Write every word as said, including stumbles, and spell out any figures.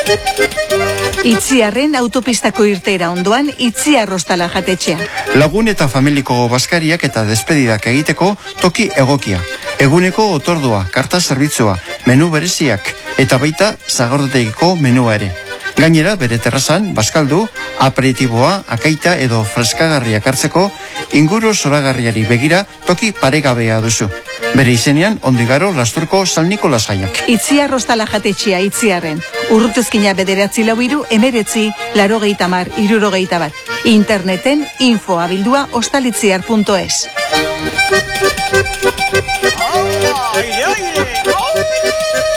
Itziarren autopistako irteera ondoan Itziar Ostala jatetxea. Lagun eta familiko baskariak eta despedidak egiteko toki egokia. Eguneko otordua, karta zerbitzua, menu bereziak eta baita zagordotegiko menua ere. Gainera, bere terrazan, baskaldu, aperitiboa, akaita edo freskagarriak hartzeko, inguru zoragarriari begira toki paregabea duzu. Bere izenean, ondigaro Lasturko San Nikolas Jaiak. Itziar Ostala jatetxea Itziarren. Urrutezkina bederatzi lau hiru, emeretzi, larogeita mar, hirurogeita bat. Interneten info abildua ostalitziar punto es.